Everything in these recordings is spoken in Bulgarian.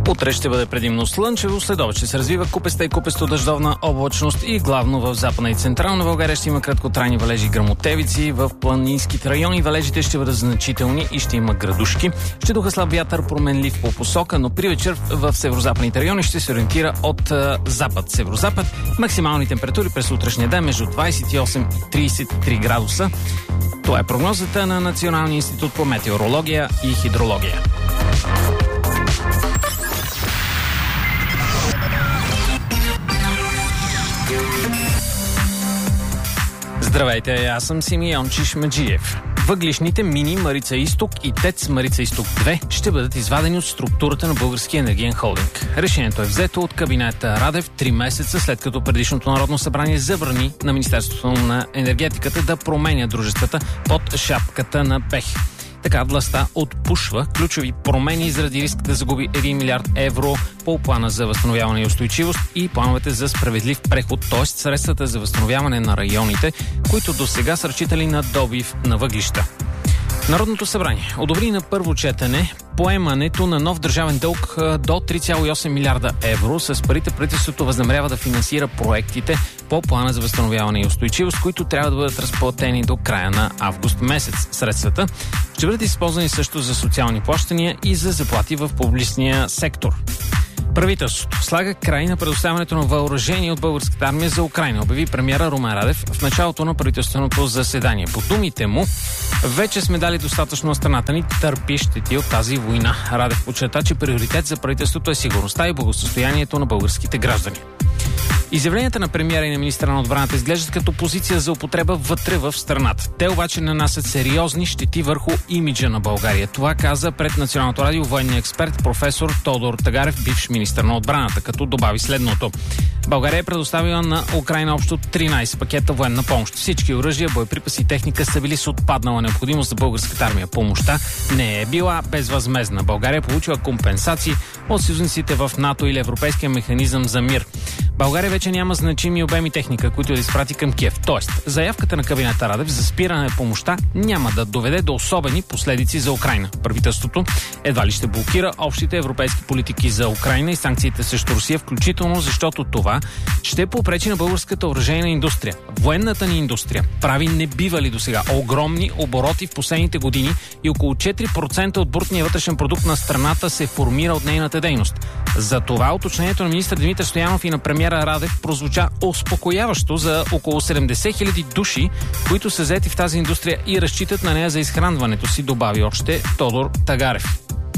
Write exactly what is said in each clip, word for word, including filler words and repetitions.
Утре ще бъде предимно слънчево, следобед ще се развива купеста и купесто дъждовна облачност и главно в Западна и Централна България ще има краткотрайни валежи и гръмотевици. В планинските райони валежите ще бъдат значителни и ще има градушки. Ще духа слаб вятър, променлив по посока, но при вечер в северозападните райони ще се ориентира от а, запад-северозапад. Максимални температури през утрешния ден между двадесет и осем и тридесет и три градуса. Това е прогнозата на Националния институт по метеорология и хидрология. Здравейте, аз съм Симеон Чишмаджиев. Въглишните мини Марица Изток и ТЕЦ Марица Изток две ще бъдат извадени от структурата на Българския енергиен холдинг. Решението е взето от кабинета Радев три месеца след като предишното Народно събрание забрани на Министерството на енергетиката да променя дружествата под шапката на БЕХ. Така властта отпушва ключови промени заради риск да загуби един милиард евро по плана за възстановяване и устойчивост и плановете за справедлив преход, т.е. средствата за възстановяване на районите, които до сега са разчитали на добив на въглища. Народното събрание одобри на първо четене поемането на нов държавен дълг до три цяло и осем милиарда евро. С парите правителството възнамерява да финансира проектите по плана за възстановяване и устойчивост, които трябва да бъдат разплатени до края на август месец. Средствата ще бъдат използвани също за социални плащания и за заплати в публичния сектор. Правителството слага край на предоставянето на въоръжение от българската армия за Украйна, обяви премиера Румен Радев в началото на правителственото заседание. По думите му, вече сме дали достатъчно на страната ни търпи щети от тази война. Радев подчерта, че приоритет за правителството е сигурността и благосъстоянието на българските граждани. Изявленията на премиера и на министра на отбраната изглеждат като позиция за употреба вътре в страната. Те обаче нанасят сериозни щети върху имиджа на България. Това каза пред Националното радио военния експерт професор Тодор Тагарев, бивш министър на отбраната, като добави следното. България е предоставила на Украйна общо тринадесет пакета военна помощ. Всички оръжия, боеприпаси и техника са били с отпаднала необходимост за българската армия. Помощта не е била безвъзмездна. България е получила компенсации от съюзниците в НАТО или Европейския механизъм за мир. България вече няма значими обеми техника, които да изпрати към Киев. Тоест, заявката на кабинета Радев за спиране на помощта няма да доведе до особени последици за Украйна. Правителството едва ли ще блокира общите европейски политики за Украйна и санкциите срещу Русия, включително защото това ще попречи на българската оръжейна индустрия. Военната ни индустрия прави небивали досега огромни обороти в последните години и около четири процента от брутния вътрешен продукт на страната се формира от нейната дейност. За това уточнението на министър Димитър Стоянов и на премиера Радев прозвуча успокояващо за около седемдесет хиляди души, които са заети в тази индустрия и разчитат на нея за изхранването си, добави още Тодор Тагарев.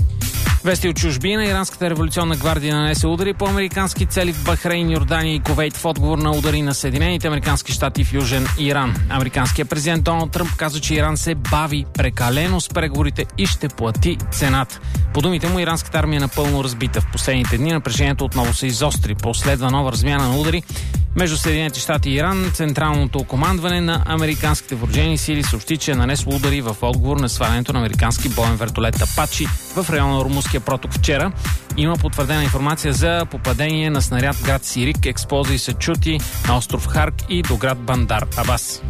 Вести от чужбина. Иранската революционна гвардия нанесе удари по американски цели в Бахрейн, Йордания и Кувейт в отговор на удари на Съединените американски щати в Южен Иран. Американският президент Доналд Тръмп каза, че Иран се бави прекалено с преговорите и ще плати цената. По думите му, иранската армия е напълно разбита. В последните дни напрежението отново се изостри. Последва нова размяна на удари между Съединените щати и Иран. Централното командване на американските въоръжени сили съобщи, че е нанесло удари в отговор на свалянето на американски боен вертолет Апачи в района на Румунския проток вчера. Има потвърдена информация за попадение на снаряд в град Сирик. Експлозии са чути на остров Харк и до град Бандар Абас.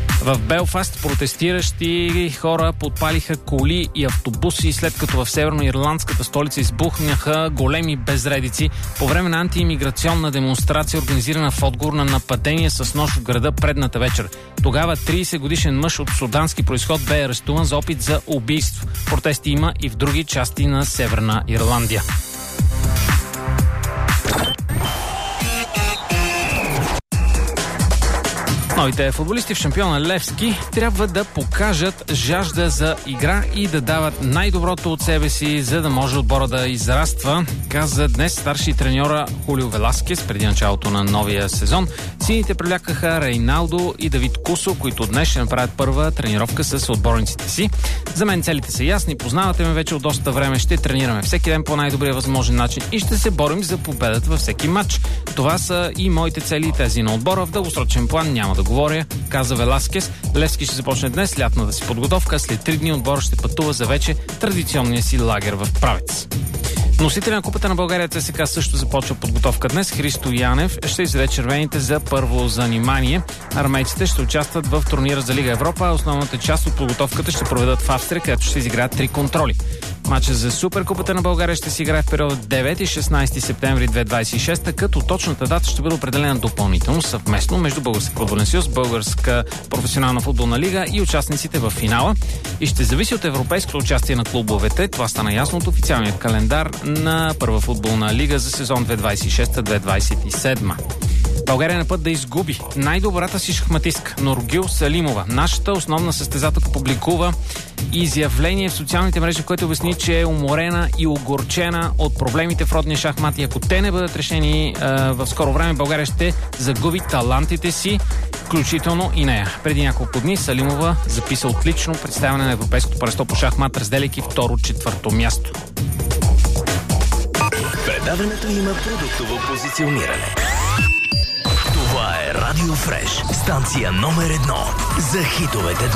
В Белфаст протестиращи хора подпалиха коли и автобуси, след като в северноирландската столица избухнаха големи безредици по време на антиимиграционна демонстрация, организирана в отговор на нападение с нож в града предната вечер. Тогава тридесет годишен мъж от судански произход бе арестуван за опит за убийство. Протести има и в други части на Северна Ирландия. Новите футболисти в шампиона Левски трябва да покажат жажда за игра и да дават най-доброто от себе си, за да може отбора да израства, каза днес старши треньора Хулио Веласкес преди началото на новия сезон. Сините привлякаха Рейналдо и Давид Кусо, които днес ще направят първа тренировка с отборниците си. За мен целите са ясни, познавате ме вече от доста време, ще тренираме всеки ден по най-добрия възможен начин и ще се борим за победата във всеки матч. Това са и моите цели и тези на отбора. В дългосрочен план няма да говоря, каза Веласкес. Левски ще започне днес лятната си подготовка. След три дни отбора ще пътува за вече традиционния си лагер в Правец. Носителя на Купата на България ЦСКА също започва подготовка днес. Христо Янев ще изведе червените за първо занимание. Армейците ще участват в турнира за Лига Европа. Основната част от подготовката ще проведат в Австрия, където ще изиграят три контроли. Матчът за Суперкупата на България ще се играе в периода девети и шестнайсети септември две хиляди двадесет и шеста, като точната дата ще бъде определена допълнително съвместно между Български футболен съюз, Българска професионална футболна лига и участниците в финала и ще зависи от европейското участие на клубовете. Това стана ясно от официалният календар на Първа футболна лига за сезон две хиляди двадесет и шеста - две хиляди двадесет и седма. България е на път да изгуби най-добрата си шахматистка Нургюл Салимова. Нашата основна състезателка публикува изявление в социалните мрежи, в което обясни, че е уморена и огорчена от проблемите в родния шахмат и ако те не бъдат решени е, в скоро време, България ще загуби талантите си, включително и нея. Преди няколко дни Салимова записа отлично представяне на Европейското първенство по шахмат, разделяйки второ-четвърто място. Предаването има продуктово позициониране. Това е Радио Фреш, станция номер едно за хитовете